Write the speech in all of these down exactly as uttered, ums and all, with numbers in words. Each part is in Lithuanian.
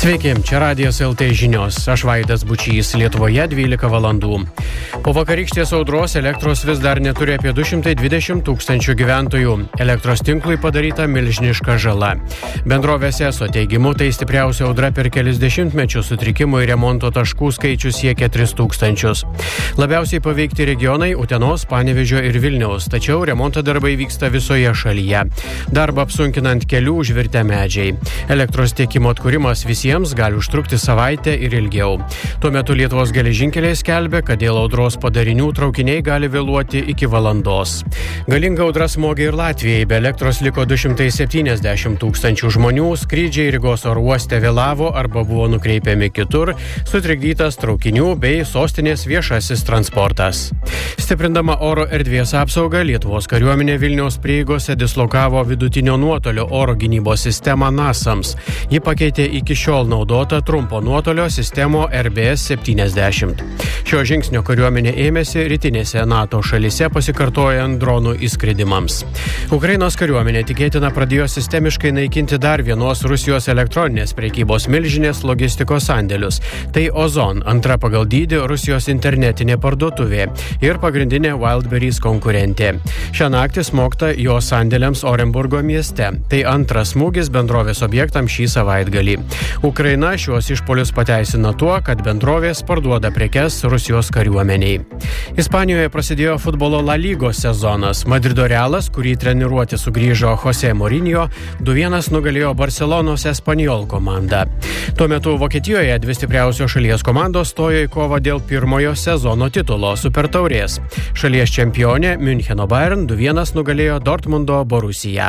Sveiki, čia Radijas L T žinios. Aš Vaidas Bučys, Lietuvoje dvylika valandų. Po vakarykštės audros elektros vis dar neturi apie du šimtai dvidešimt tūkstančių gyventojų. Elektros tinklui padaryta milžiniška žala. Bendrovės ESO teigimu, tai stipriausia audra per kelis dešimtmečius, sutrikimų ir remonto taškų skaičius siekia tris tūkstančius. Labiausiai paveikti regionai Utenos, Panevėžio ir Vilniaus, tačiau remonto darbai vyksta visoje šalyje. Darbą apsunkinant kelių užvirtę medžiai. Elektros tiekimo atkūrimas visi Jiems gali užtrukti savaitę ir ilgiau. Tuo metu Lietuvos geležinkeliai skelbia, kad dėl audros padarinių traukiniai gali vėluoti iki valandos. Galinga audra smogė ir Latvijai, be elektros liko du šimtai septyniasdešimt tūkstančių žmonių, skrydžiai Rygos oro uoste vėlavo arba buvo nukreipiami kitur, sutrikdytas traukinių bei sostinės viešasis transportas. Stiprindama oro erdvės apsaugą, Lietuvos kariuomenė Vilniaus prieigose dislokavo vidutinio nuotolio oro gynybos sistemą NASAMS. Ji pakeitė iki šiol naudota trumpo nuotolio sistemo R B S septyniasdešimt. Šio žingsnio kariuomenė ėmėsi rytinėse NATO šalyse pasikartojant dronų įskridimams. Ukrainos kariuomenė tikėtina pradėjo sistemiškai naikinti dar vienos Rusijos elektroninės prekybos milžinės logistikos sandėlius. Tai Ozon, antra pagal dydį Rusijos internetinė parduotuvė ir pagrindinė Wildberries konkurentė. Šią naktį smogta jo sandėliams Orenburgo mieste. Tai antras smūgis bendrovės objektams šį savaitgalį. Ukraina šiuos išpolius pateisina tuo, kad bendrovės parduoda prekes Rusijos kariuomeniai. Ispanijoje prasidėjo futbolo La Lygos sezonas. Madrido Realas, kurį treniruoti sugrįžo Jose Mourinho, du vienas nugalėjo Barcelonos Espanyol komandą. Tuo metu Vokietijoje dvi stipriausios šalies komandos stojo į kovą dėl pirmojo sezono titulo Supertaurės. Šalies čempionė Müncheno Bayern du vienas nugalėjo Dortmundo Borusiją.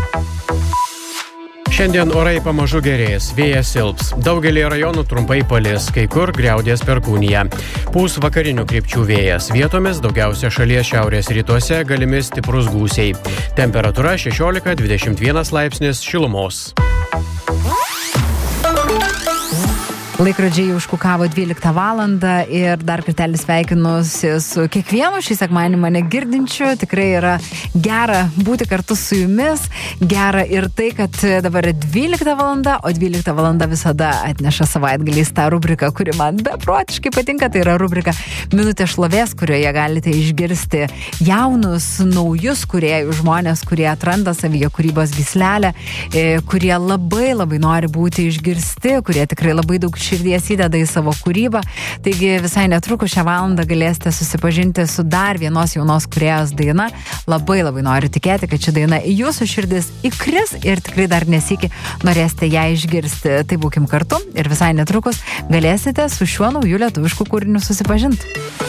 Šiandien orai pamažu gerės, vėjas silps. Daugelį rajonų trumpai palis, kai kur griaudės perkūnija. Pūs vakarinių krypčių vėjas. Vietomis daugiausia šalies šiaurės rytuose galimi stiprus gūsiai. Temperatūra šešiolika dvidešimt vienas laipsnis šilumos. Laikrodžiai užkukavo dvyliktą valandą ir dar kartelį sveikinusi su kiekvienu šį sekmadienį mane girdinčiu. Tikrai yra gera būti kartu su jumis. Gera ir tai, kad dabar yra dvylikta valanda, o dvylikta valanda visada atneša savaitgaliais tą rubriką, kuri man beprotiškai patinka. Tai yra rubrika Minutė šlovės, kurioje galite išgirsti jaunus, naujus kūrėjų žmonės, kurie atranda savyje kūrybos gyslelę, kurie labai labai nori būti išgirsti, kurie tikrai labai daug širdies įdeda į savo kūrybą. Taigi visai netrukus šią valandą galėsite susipažinti su dar vienos jaunos kūrėjos daina. Labai labai noriu tikėti, kad ši daina į jūsų širdis įkris ir tikrai dar nesykį norėsite ją išgirsti. Tai būkim kartu ir visai netrukus galėsite su šiuo nauju lietuvišku kūriniu susipažinti.